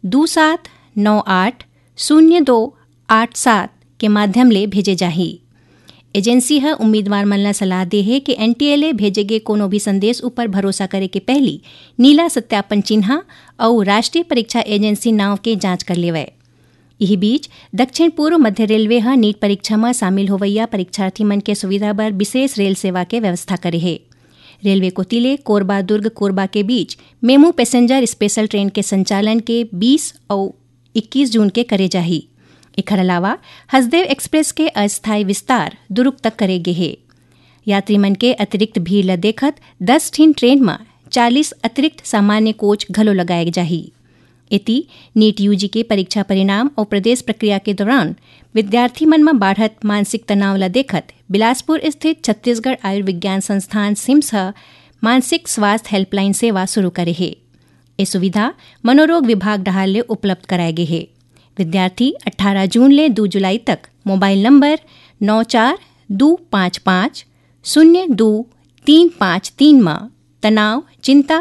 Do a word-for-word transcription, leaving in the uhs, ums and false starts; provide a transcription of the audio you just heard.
दो सात नौ आठ शून्य दो आठ सात के माध्यम ले भेजे जाही। एजेंसी है उम्मीदवार मन ला सलाह दे है कि एनटीएलए भेजे गे कोनो भी संदेश ऊपर भरोसा करे के पहली नीला सत्यापन चिन्ह और राष्ट्रीय परीक्षा एजेंसी नाव के जांच कर लेवे। यही बीच दक्षिण पूर्व मध्य रेलवे है नीट परीक्षा में शामिल होवैया परीक्षार्थी मन के सुविधा बर विशेष रेल सेवा के व्यवस्था करे है। रेलवे कोतिले कोरबा दुर्ग कोरबा के बीच मेमू पैसेंजर स्पेशल ट्रेन के संचालन के बीस और इक्कीस जून के करे जाही। एकर अलावा हसदेव एक्सप्रेस के अस्थायी विस्तार दुरुक तक करेगे है। यात्री मन के अतिरिक्त भीड़ ल देखत दस ठीन ट्रेन में चालीस अतिरिक्त सामान्य कोच घलो लगाए जाही। इति नीट यूजी के परीक्षा परिणाम और प्रदेश प्रक्रिया के दौरान विद्यार्थी मन में बाढ़त मानसिक तनाव ला देखत बिलासपुर स्थित छत्तीसगढ़ आयुर्विज्ञान संस्थान सिम्स मानसिक स्वास्थ्य हेल्पलाइन सेवा शुरू करे है। ये सुविधा मनोरोग विभाग डहार ले उपलब्ध कराए गे है। विद्यार्थी अठारह जून ले दो जुलाई तक मोबाइल नंबर नौ चार दो पाँच पाँच शून्य दो तीन पाँच तीन में तनाव चिंता